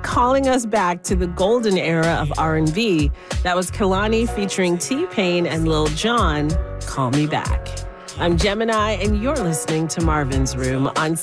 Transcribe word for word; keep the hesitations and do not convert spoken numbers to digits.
calling us back to the golden era of R and B. That was Kehlani featuring T-Pain and Lil Jon, Call Me Back. I'm Gemini, and you're listening to Marvin's Room on